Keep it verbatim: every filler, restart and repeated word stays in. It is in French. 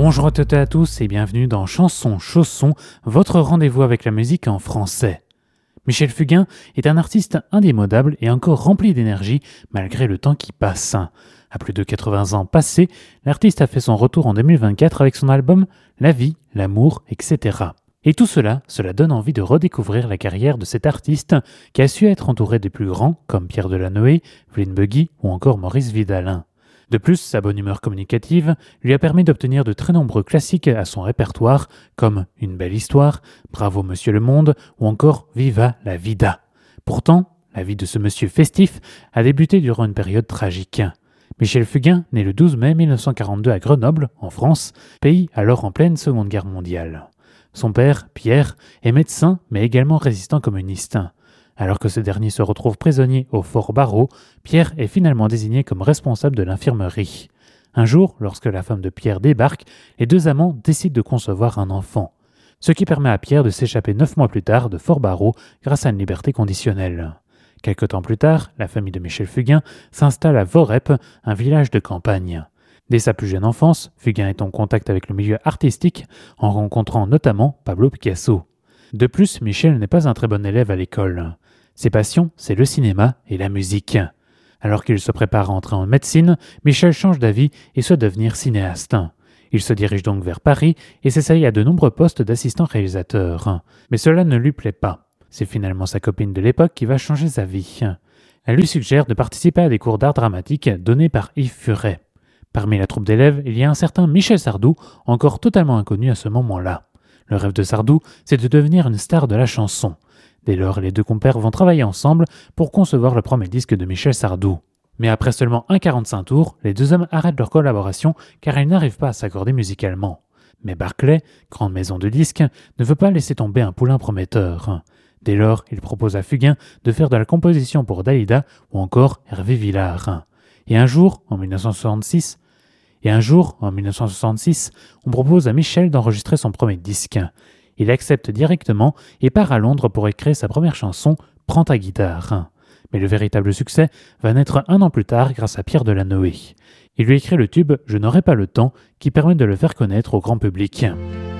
Bonjour à toutes et à tous et bienvenue dans Chanson Chausson, votre rendez-vous avec la musique en français. Michel Fugain est un artiste indémodable et encore rempli d'énergie malgré le temps qui passe. À plus de quatre-vingts ans passés, l'artiste a fait son retour en deux mille vingt-quatre avec son album La vie, l'amour, et cetera. Et tout cela, cela donne envie de redécouvrir la carrière de cet artiste qui a su être entouré des plus grands comme Pierre Delanoë, Vline Buggy ou encore Maurice Vidalin. De plus, sa bonne humeur communicative lui a permis d'obtenir de très nombreux classiques à son répertoire, comme Une belle histoire, Bravo Monsieur le Monde ou encore Viva la vida. Pourtant, la vie de ce monsieur festif a débuté durant une période tragique. Michel Fugain, né le douze mai mille neuf cent quarante-deux à Grenoble, en France, pays alors en pleine Seconde Guerre mondiale. Son père, Pierre, est médecin mais également résistant communiste. Alors que ce dernier se retrouve prisonnier au fort Barrault, Pierre est finalement désigné comme responsable de l'infirmerie. Un jour, lorsque la femme de Pierre débarque, les deux amants décident de concevoir un enfant. Ce qui permet à Pierre de s'échapper neuf mois plus tard de Fort Barrault grâce à une liberté conditionnelle. Quelque temps plus tard, la famille de Michel Fugain s'installe à Vorep, un village de campagne. Dès sa plus jeune enfance, Fugain est en contact avec le milieu artistique en rencontrant notamment Pablo Picasso. De plus, Michel n'est pas un très bon élève à l'école. Ses passions, c'est le cinéma et la musique. Alors qu'il se prépare à entrer en médecine, Michel change d'avis et souhaite devenir cinéaste. Il se dirige donc vers Paris et s'essaye à de nombreux postes d'assistant réalisateur. Mais cela ne lui plaît pas. C'est finalement sa copine de l'époque qui va changer sa vie. Elle lui suggère de participer à des cours d'art dramatique donnés par Yves Furet. Parmi la troupe d'élèves, il y a un certain Michel Sardou, encore totalement inconnu à ce moment-là. Le rêve de Sardou, c'est de devenir une star de la chanson. Dès lors, les deux compères vont travailler ensemble pour concevoir le premier disque de Michel Sardou. Mais après seulement un quarante-cinq tours, les deux hommes arrêtent leur collaboration car ils n'arrivent pas à s'accorder musicalement. Mais Barclay, grande maison de disques, ne veut pas laisser tomber un poulain prometteur. Dès lors, il propose à Fugain de faire de la composition pour Dalida ou encore Hervé Villard. Et un jour, en dix-neuf cent soixante-six, Et un jour, en dix-neuf cent soixante-six, on propose à Michel d'enregistrer son premier disque. Il accepte directement et part à Londres pour écrire sa première chanson, Prends ta guitare. Mais le véritable succès va naître un an plus tard grâce à Pierre Delanoë. Il lui écrit le tube Je n'aurai pas le temps qui permet de le faire connaître au grand public.